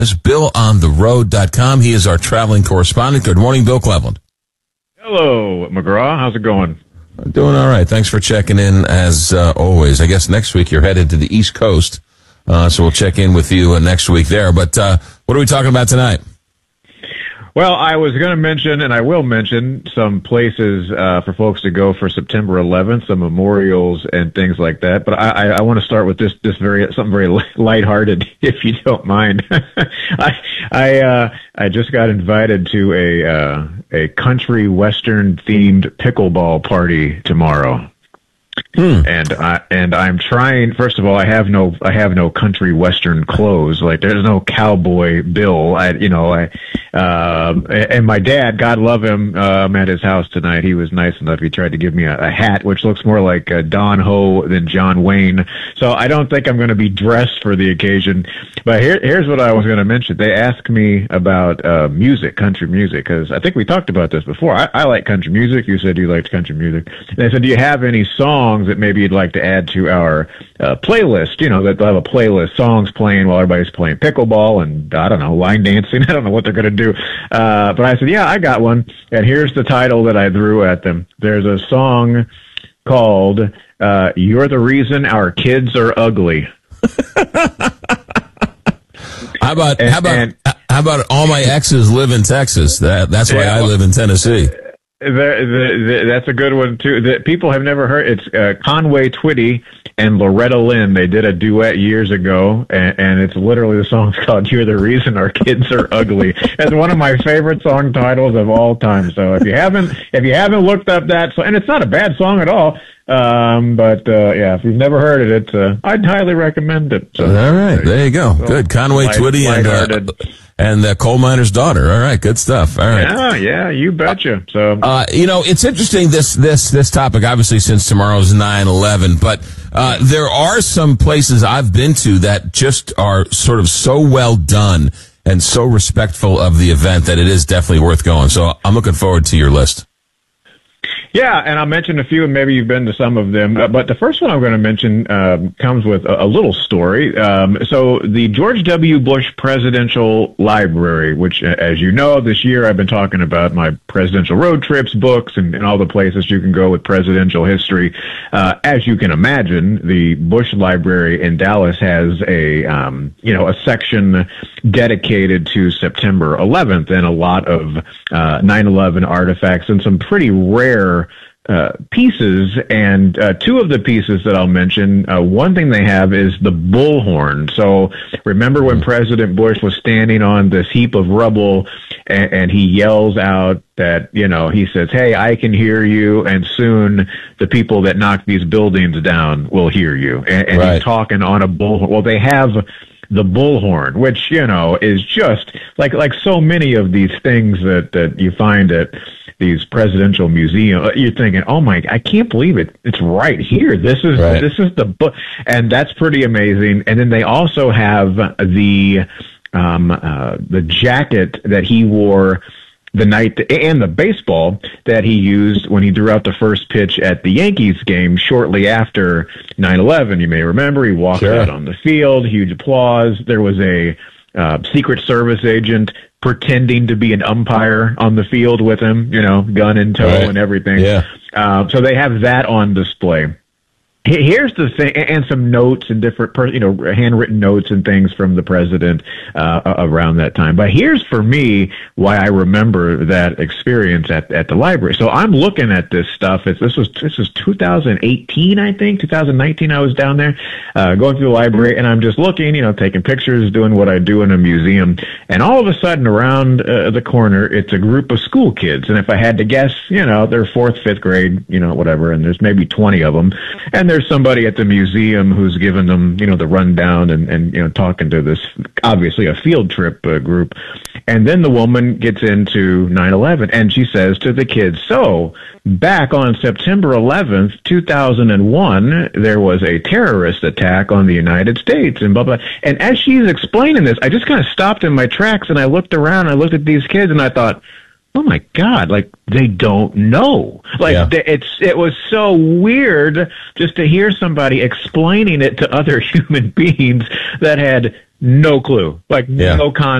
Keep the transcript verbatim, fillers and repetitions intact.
This is Bill on the road dot com. He is our traveling correspondent. Good morning, Bill Cleveland. Hello, McGraw. How's it going? Doing all right. Thanks for checking in, as uh, always. I guess next week you're headed to the East Coast, uh, so we'll check in with you uh, next week there. But uh, what are we talking about tonight? Well, I was going to mention, and I will mention, some places uh, for folks to go for September eleventh, some memorials and things like that. But I, I, I want to start with this, this very something very lighthearted, if you don't mind. I I, uh, I just got invited to a uh, a country western themed pickleball party tomorrow. Hmm. And I and I'm trying. First of all, I have no I have no country western clothes. Like there's no cowboy Bill. I you know I um, and my dad, God love him, uh, I'm at his house tonight. He was nice enough. He tried to give me a, a hat which looks more like uh, Don Ho than John Wayne. So I don't think I'm going to be dressed for the occasion. But here here's what I was going to mention. They asked me about uh, music, country music, because I think we talked about this before. I, I like country music. You said you liked country music. And they said, do you have any songs that maybe you'd like to add to our uh, playlist? You know, that they'll have a playlist, songs playing while everybody's playing pickleball and, I don't know, line dancing. I don't know what they're going to do. Uh, but I said, yeah, I got one. And here's the title that I threw at them. There's a song called uh, You're the Reason Our Kids Are Ugly. How about, and, how about, and, how about All My Exes Live in Texas? That, that's why yeah, I live in Tennessee. The, the, the, that's a good one too. The, people have never heard. It's uh, Conway Twitty and Loretta Lynn. They did a duet years ago, and, and it's literally the song's called "You're the Reason Our Kids Are Ugly." It's one of my favorite song titles of all time. So if you haven't, if you haven't looked up that song, and it's not a bad song at all. Um, but uh, yeah, if you've never heard it, it's uh, I'd highly recommend it. So, all right, there you go. So, good, Conway light, Twitty and. Uh, And the coal miner's daughter. All right, good stuff. All right. Yeah, yeah, you betcha. So, uh, you know, it's interesting this this this topic. Obviously, since tomorrow's nine eleven, but uh, there are some places I've been to that just are sort of so well done and so respectful of the event that it is definitely worth going. So, I'm looking forward to your list. Yeah, and I'll mention a few, and maybe you've been to some of them. Uh, but the first one I'm going to mention um, comes with a, a little story. Um, so the George W. Bush Presidential Library, which, as you know, this year I've been talking about my presidential road trips, books, and, and all the places you can go with presidential history. Uh, as you can imagine, the Bush Library in Dallas has a, um, you know, a section dedicated to September eleventh and a lot of uh, nine eleven artifacts and some pretty rare Uh, pieces, and uh, two of the pieces that I'll mention, uh, one thing they have is the bullhorn. So remember when President Bush was standing on this heap of rubble and, and he yells out that, you know, he says, hey, I can hear you, and soon the people that knock these buildings down will hear you. And, and right. He's talking on a bullhorn. Well, they have the bullhorn, which, you know, is just like like so many of these things that, that you find at these presidential museums. You're thinking, oh my, I can't believe it. It's right here. This is, right. this is the book. And that's pretty amazing. And then they also have the, um, uh, the jacket that he wore the night, and the baseball that he used when he threw out the first pitch at the Yankees game shortly after nine eleven. You may remember he walked sure. out on the field, huge applause. There was a uh, Secret Service agent pretending to be an umpire on the field with him, you know, gun in tow right. and everything. Yeah. Uh, so they have that on display. Here's the thing, and some notes and different, you know, handwritten notes and things from the president uh, around that time. But here's, for me, why I remember that experience at at the library. So I'm looking at this stuff. It's, this was this was two thousand eighteen, I think, two thousand nineteen. I was down there uh, going through the library, and I'm just looking, you know, taking pictures, doing what I do in a museum. And all of a sudden, around uh, the corner, it's a group of school kids. And if I had to guess, you know, they're fourth, fifth grade, you know, whatever. And there's maybe twenty of them, and there's somebody at the museum who's giving them, you know, the rundown and, and you know, talking to this, obviously a field trip uh, group. And then the woman gets into nine eleven, and she says to the kids, so back on September eleventh, two thousand one, there was a terrorist attack on the United States, and blah, blah. And as she's explaining this, I just kind of stopped in my tracks, and I looked around, and I looked at these kids, and I thought, oh my God, like they don't know. Like yeah. they, it's, it was so weird just to hear somebody explaining it to other human beings that had no clue, like Yeah. no concept.